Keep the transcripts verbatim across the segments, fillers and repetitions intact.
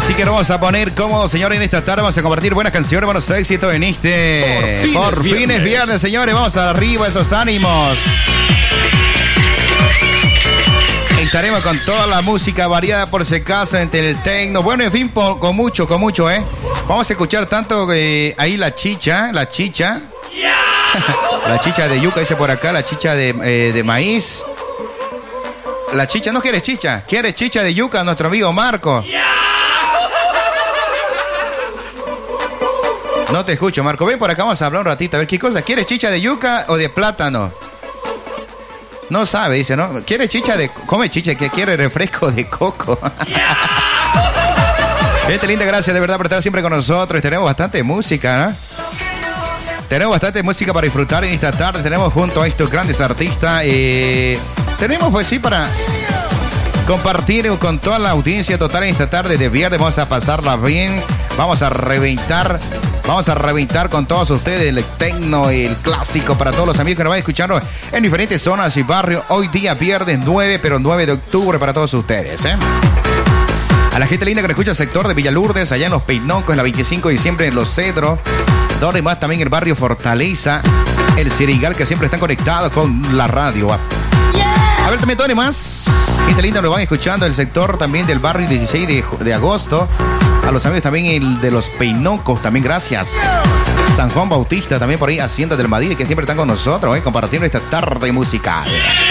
Así que nos vamos a poner cómodos, señores, en esta tarde. Vamos a compartir buenas canciones, buenos éxitos en este... Por fin, Por fin es viernes. viernes, señores. Vamos arriba, esos ánimos. Estaremos con toda la música variada, por si acaso, entre el tecno. Bueno, en fin, por, con mucho, con mucho, ¿eh? Vamos a escuchar tanto eh, ahí la chicha, la chicha. La chicha de yuca, dice por acá, la chicha de, eh, de maíz. La chicha, ¿no quieres chicha? ¿Quieres chicha de yuca, nuestro amigo Marco? No te escucho, Marco. Ven por acá, vamos a hablar un ratito. A ver, ¿qué cosa? ¿Quieres chicha de yuca o de plátano? No sabe, dice, ¿no? ¿Quiere chicha de... Come chicha, que quiere refresco de coco. Gente linda, gracias de verdad por estar siempre con nosotros. Tenemos bastante música, ¿no? Tenemos bastante música para disfrutar en esta tarde. Tenemos junto a estos grandes artistas. Eh, tenemos, pues sí, para compartir con toda la audiencia total en esta tarde de viernes. Vamos a pasarla bien. Vamos a reventar... Vamos a reventar con todos ustedes el tecno, el clásico para todos los amigos que nos van a escuchar en diferentes zonas y barrios. Hoy día viernes nueve, pero nueve de octubre para todos ustedes, ¿eh? A la gente linda que nos escucha el sector de Villalurdes, allá en Los Peinoncos, en la veinticinco de diciembre en Los Cedros. Donde más también el barrio Fortaleza, el Cirigal, que siempre están conectados con la radio. A ver, también todo más. Gente linda, nos van escuchando el sector también del barrio dieciséis de agosto. A los amigos también el de Los Peinoncos, también gracias. San Juan Bautista, también por ahí, Hacienda del Madrid, que siempre están con nosotros, ¿eh? Compartiendo esta tarde musical.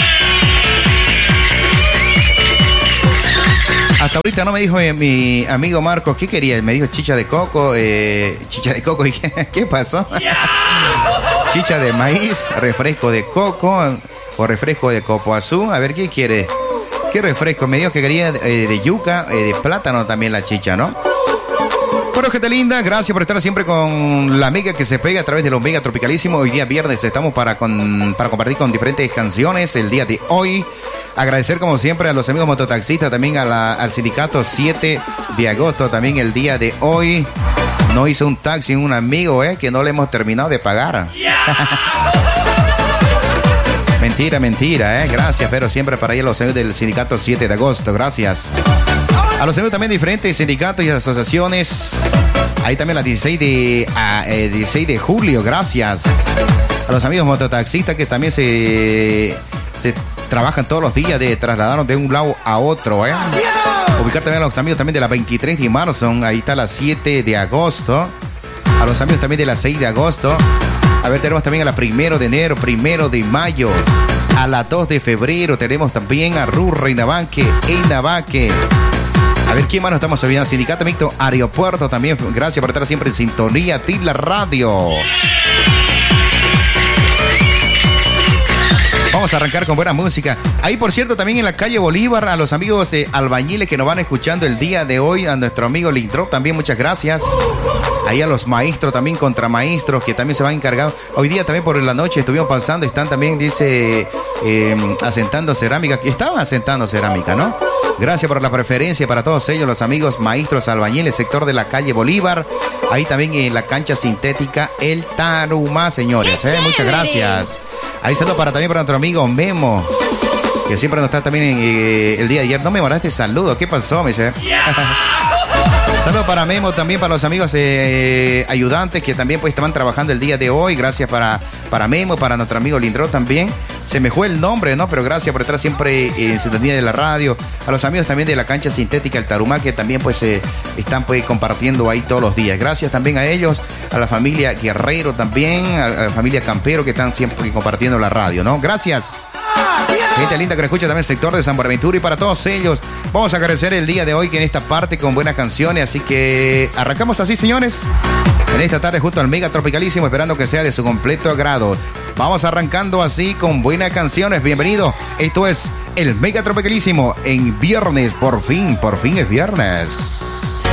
Hasta ahorita no me dijo mi, mi amigo Marcos, ¿qué quería? Me dijo chicha de coco, eh, chicha de coco, ¿y qué, qué pasó? Chicha de maíz, refresco de coco o refresco de copoazú, a ver, ¿qué quiere? ¿Qué refresco? Me dijo que quería eh, de yuca, eh, de plátano también la chicha, ¿no? Bueno, gente linda, gracias por estar siempre con la Mega que se pega a través de los Mega Tropicalísimo. Hoy día viernes estamos para, con, para compartir con diferentes canciones el día de hoy. Agradecer como siempre a los amigos mototaxistas, también a la, al sindicato siete de agosto, también el día de hoy. No hizo un taxi un amigo, eh, que no le hemos terminado de pagar. Mentira, mentira, eh. Gracias, pero siempre para ir a los amigos del sindicato siete de agosto, gracias. A los amigos también de diferentes sindicatos y asociaciones. Ahí también la dieciséis de, a, eh, dieciséis de julio, gracias. A los amigos mototaxistas que también se, se trabajan todos los días de trasladarnos de un lado a otro, ¿eh? Ubicar también a los amigos también de la veintitrés de marzo, ahí está la siete de agosto. A los amigos también de la seis de agosto. A ver, tenemos también a la primero de enero, primero de mayo. A la dos de febrero tenemos también a Rurra y Navaque, en Navaque. A ver, ¿quién más nos estamos olvidando? Sindicato Mixto Aeropuerto también. Gracias por estar siempre en sintonía. Tila Radio. Vamos a arrancar con buena música. Ahí, por cierto, también en la calle Bolívar, a los amigos eh, albañiles que nos van escuchando el día de hoy, a nuestro amigo Lindrop también, muchas gracias. Ahí a los maestros también, contramaestros, que también se van encargados. Hoy día también por la noche estuvimos pasando, están también, dice, eh, asentando cerámica. Estaban asentando cerámica, ¿no? Gracias por la preferencia para todos ellos, los amigos maestros albañiles, sector de la calle Bolívar. Ahí también en la cancha sintética El Tarumá, señores. ¿eh? Muchas gracias. Ahí saludo para también para nuestro amigo Memo, que siempre nos está también en, eh, el día de ayer. No me mandaste saludo, ¿qué pasó, me dice? Saludos para Memo, también para los amigos eh, ayudantes que también pues estaban trabajando el día de hoy. Gracias para, para Memo, para nuestro amigo Lindro también. Se me fue el nombre, ¿no? Pero gracias por estar siempre en sintonía de la radio. A los amigos también de la cancha sintética El Tarumá, que también pues eh, están pues compartiendo ahí todos los días. Gracias también a ellos, a la familia Guerrero también, a la familia Campero, que están siempre compartiendo la radio, ¿no? Gracias. Gente linda que nos escucha también el sector de San Buenaventura, y para todos ellos vamos a agradecer el día de hoy que en esta parte con buenas canciones, así que arrancamos así, señores, en esta tarde junto al Mega Tropicalísimo, esperando que sea de su completo agrado. Vamos arrancando así con buenas canciones. Bienvenido, esto es el Mega Tropicalísimo en viernes, por fin, por fin es viernes.